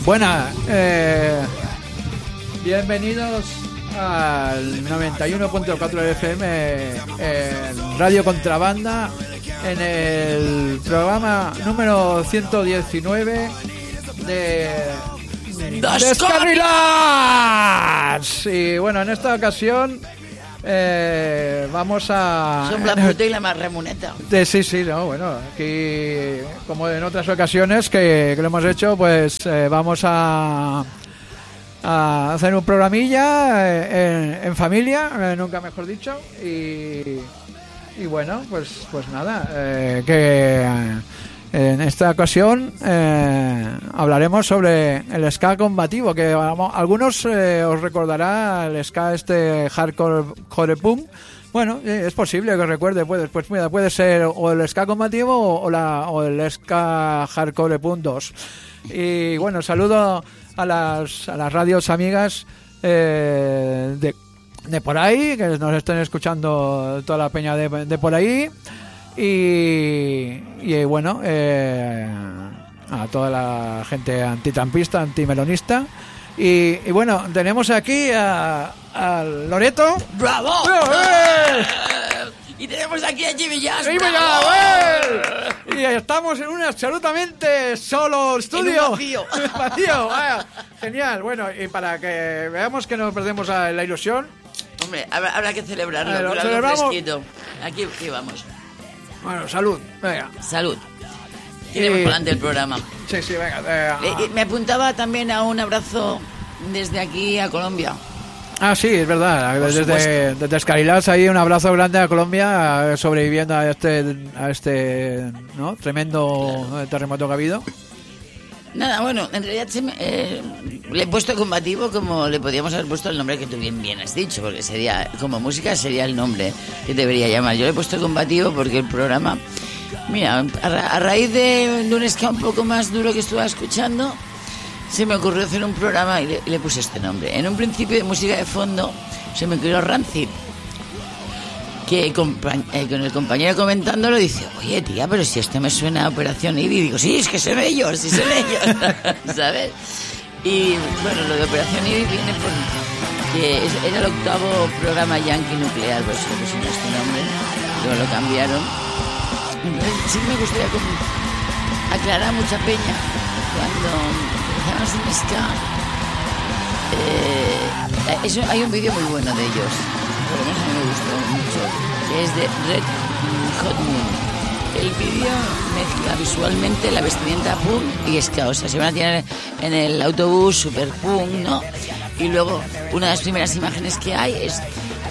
Buenas, bienvenidos al 91.4 FM en Radio Contrabanda, en el programa número 119 de Descarrilados. Y bueno, en esta ocasión vamos a... Som la puta y la marramoneta. Sí, no, bueno, aquí como en otras ocasiones que lo hemos hecho, pues vamos a hacer un programilla en familia, nunca mejor dicho, y bueno, pues nada, que en esta ocasión hablaremos sobre el ska combativo, que algunos os recordará el ska hardcore punk. Bueno, es posible que os recuerde, pues mira, puede ser o el ska combativo o el ska hardcore punk 2. Y bueno, saludo a las radios amigas de por ahí, que nos estén escuchando toda la peña de por ahí. Y bueno, a toda la gente antitrampista, antimelonista. Y bueno, tenemos aquí a Loreto. ¡Bravo! Y tenemos aquí a Jimmy Jazz. Y estamos en un absolutamente solo estudio. Vacío, vaya. Genial. Bueno, y para que veamos que no perdemos la ilusión. Hombre, habrá que celebrarlo. Lo celebramos. Fresquito. Aquí vamos. Bueno, salud. Venga. Salud. Tenemos por delante el programa. Sí, venga. Me apuntaba también a un abrazo desde aquí a Colombia. Ah, sí, es verdad. Desde Descarrilados ahí un abrazo grande a Colombia, sobreviviendo a este ¿no? tremendo terremoto que ha habido. Nada, bueno, en realidad le he puesto combativo como le podíamos haber puesto el nombre que tú bien has dicho, porque sería, como música sería el nombre que debería llamar. Yo le he puesto combativo porque el programa, mira, a raíz de un ska un poco más duro que estuve escuchando, se me ocurrió hacer un programa y le puse este nombre. En un principio de música de fondo se me ocurrió Rancid, que con el compañero comentándolo dice, oye tía, pero si esto me suena a Operación Ivy. Digo, sí, es que son ellos, ¿sabes? Y bueno, lo de Operación Ivy viene porque era el octavo programa Yankee Nuclear, pues le pusieron este nombre, luego lo cambiaron. Entonces, sí me gustaría aclarar mucha peña cuando empezamos en ska. Hay un vídeo muy bueno de ellos, por lo menos a mí me gustó mucho, que es de Red Hot Moon. El vídeo mezcla visualmente la vestimenta punk y ska, o sea, se van a tirar en el autobús super punk, ¿no? Y luego una de las primeras imágenes que hay es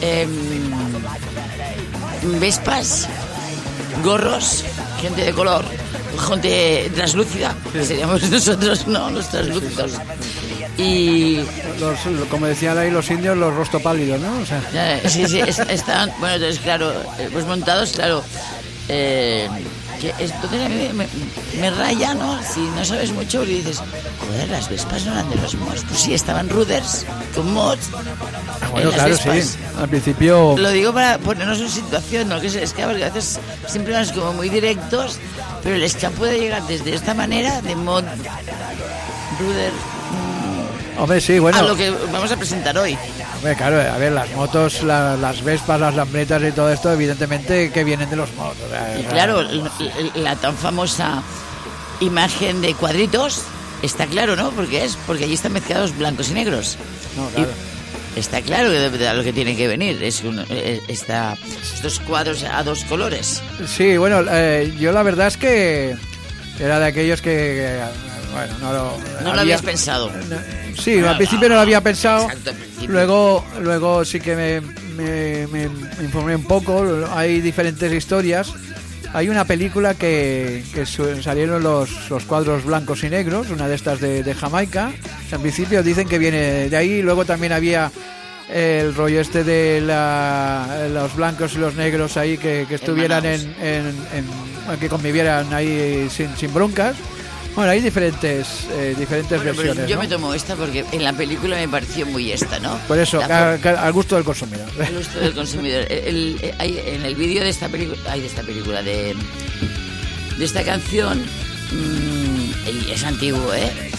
vespas, gorros, gente de color, gente translúcida, sí. Seríamos nosotros, ¿no? Los translúcidos. Y como decían ahí los indios, los rostro pálidos, ¿no? O sea. Sí, están, bueno, entonces claro, pues montados, claro, que entonces a mí me raya, ¿no? Si no sabes mucho y dices, joder, las vespas no eran de los mods. Pues sí, estaban Ruders con mods. Bueno, claro, vespas. Sí, al principio. Lo digo para ponernos en situación, ¿no? Que es ska, porque a veces siempre vamos como muy directos, pero el ska puede llegar desde esta manera, de mod, Ruder. Hombre, sí, bueno. A lo que vamos a presentar hoy. Hombre, claro, a ver, las motos, las Vespas, las Lambretas y todo esto, evidentemente que vienen de los mods. Y claro, la tan famosa imagen de cuadritos, está claro, ¿no? Porque allí están mezclados blancos y negros. No, claro. Y está claro que a lo que tiene que venir es estos cuadros a dos colores. Sí, bueno, yo la verdad es que era de aquellos que bueno, no lo habías pensado. Sí, al principio no lo había pensado. Exacto, luego sí que me informé un poco. Hay diferentes historias. Hay una película que salieron los cuadros blancos y negros, una de estas de Jamaica. En principio dicen que viene de ahí. Luego también había el rollo este de los blancos y los negros ahí que estuvieran que convivieran ahí sin broncas. Bueno, hay diferentes versiones. Yo ¿no? me tomo esta porque en la película me pareció muy ¿no? Por eso, al gusto del consumidor. Al gusto del consumidor. En el vídeo de esta película, de esta canción, es antiguo,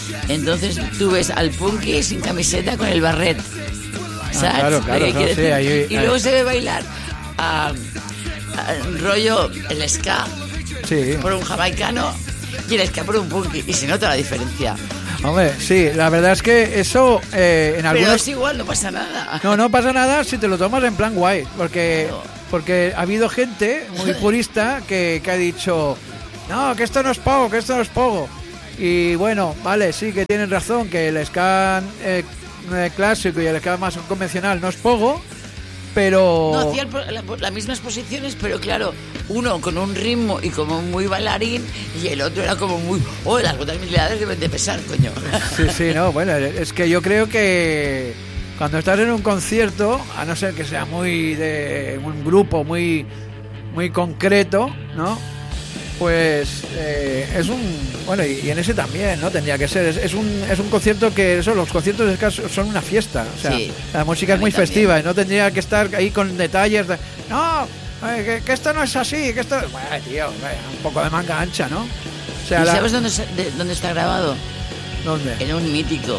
Entonces tú ves al punky sin camiseta con el barret, ¿sabes? Claro, no, sí, ahí, y luego se ve bailar a rollo el ska sí. por un jamaicano y el ska por un punky, y se nota la diferencia. Hombre, sí, la verdad es que eso en algunos... Pero es igual, no pasa nada. No pasa nada si te lo tomas en plan guay, porque ha habido gente muy purista que ha dicho, no, que esto no es pogo, Y bueno, vale, sí que tienen razón, que el ska clásico y el ska más convencional no es pogo, pero... No, hacían las mismas posiciones, pero claro, uno con un ritmo y como muy bailarín, y el otro era como muy... Oh, las botas militares deben de pesar, coño. Sí, no, bueno, es que yo creo que cuando estás en un concierto, a no ser que sea muy de un grupo muy concreto, ¿no? Pues es un... Bueno, y en ese también, ¿no? Tendría que ser. Es un concierto que... Los conciertos de ska son una fiesta. O sea, sí, la música es muy festiva y no tendría que estar ahí con detalles de... No, que esto no es así, que esto... Bueno, tío, un poco de manga ancha, ¿no? O sea, ¿Y sabes dónde está grabado? ¿Dónde? En un mítico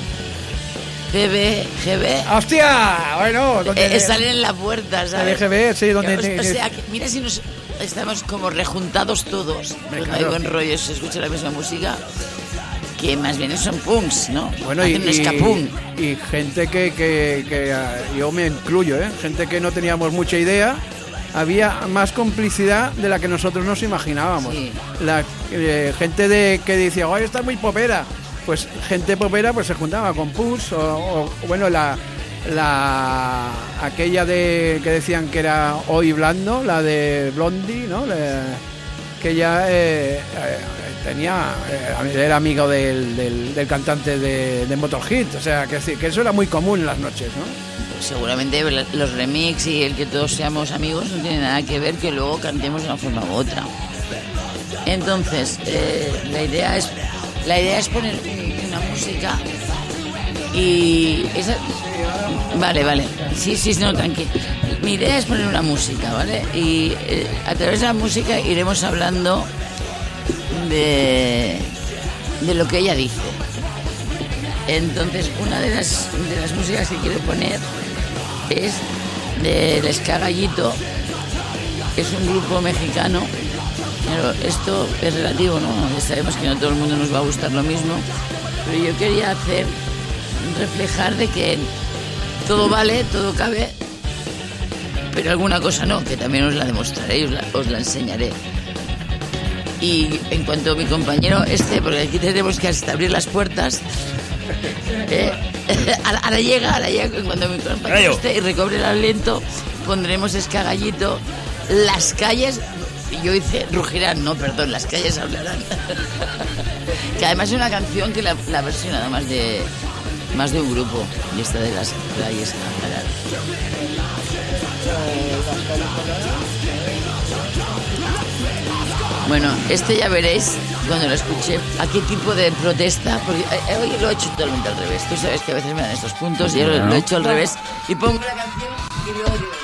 GB. ¡Hostia! Bueno, salen en la puerta, ¿sabes? El GB, sí, donde... O sea, que mira si nos... Estamos como rejuntados todos. Pues no hay buen rollo, se escucha la misma música. Que más bien son punks, ¿no? Bueno, y gente que yo me incluyo, gente que no teníamos mucha idea. Había más complicidad de la que nosotros nos imaginábamos. Sí. La gente que decía, ¡ay, está muy popera! Pues gente popera pues se juntaba con punks o bueno, aquella que decían que era Hoy Blando, la de Blondie, ¿no? Que ya era amigo del cantante de Motorhead, o sea, que eso era muy común en las noches, ¿no? Seguramente los remix y el que todos seamos amigos no tiene nada que ver que luego cantemos de una forma u otra. Entonces, la idea es poner una música y esa... Vale. Sí, no, tranquilo. Mi idea es poner una música, ¿vale? Y a través de la música iremos hablando de lo que ella dice. Entonces, una de las músicas que quiero poner es del Ska Gallito, que es un grupo mexicano. Pero esto es relativo, ¿no? Sabemos que no todo el mundo nos va a gustar lo mismo, pero yo quería reflejar de que todo vale, todo cabe, pero alguna cosa no, que también os la demostraré, os la enseñaré. Y en cuanto a mi compañero porque aquí tenemos que hasta abrir las puertas, ahora llega, en cuanto mi compañero y recobre el aliento, pondremos Ska Gallito, las calles, yo hice rugirán, no, perdón, las calles hablarán. Que además es una canción que la versión nada más de un grupo, y esta de las calles hablarán. Bueno, ya veréis cuando lo escuché a qué tipo de protesta, porque hoy lo he hecho totalmente al revés. Tú sabes que a veces me dan estos puntos y yo lo he hecho al revés y pongo la canción y lo odio.